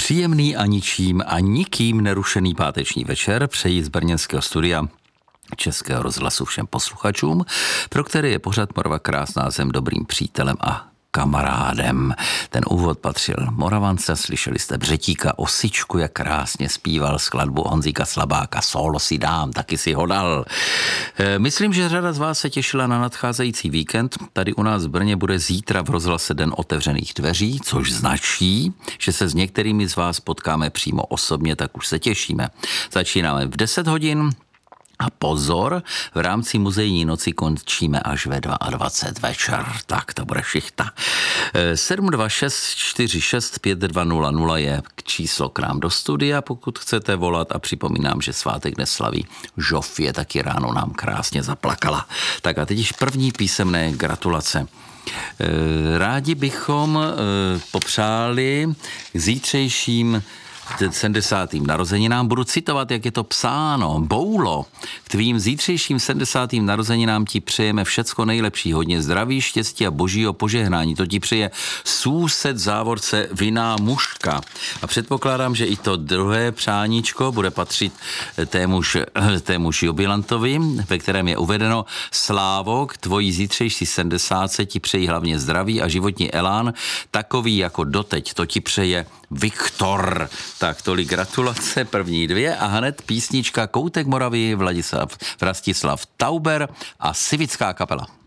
Příjemný a ničím a nikým nerušený páteční večer přeji z brněnského studia Českého rozhlasu všem posluchačům, pro které je pořad Morava krásná zem dobrým přítelem a kamarádem. Ten úvod patřil Moravance, slyšeli jste Břetíka Osičku, jak krásně zpíval skladbu Honzíka Slabáka. Solo si dám, taky si ho dal. Myslím, že řada z vás se těšila na nadcházející víkend. Tady u nás v Brně bude zítra v rozhlase Den otevřených dveří, což značí, že se s některými z vás potkáme přímo osobně, tak už se těšíme. Začínáme v 10 hodin. A pozor, v rámci muzejní noci končíme až ve 22 večer. Tak to bude šichta. 726 46 5200 je číslo k nám do studia, pokud chcete volat, a připomínám, že svátek dnes slaví Žofie, taky ráno nám krásně zaplakala. Tak a teď již první písemné gratulace. Rádi bychom popřáli k zítřejším 70. narozeninám. Budu citovat, jak je to psáno. Boulo, k tvým zítřejším 70. narozeninám ti přejeme všecko nejlepší, hodně zdraví, štěstí a božího požehnání. To ti přeje soused závorce Vinná muška. A předpokládám, že i to druhé přáníčko bude patřit témuž jubilantovi, ve kterém je uvedeno: Slávo, k tvojí zítřejší 70. ti přeji hlavně zdraví a životní elán, takový jako doteď. To ti přeje Viktor. Tak tolik gratulace, první dvě, a hned písnička Koutek Moravy, Vlastislav Tauber a Sivická kapela.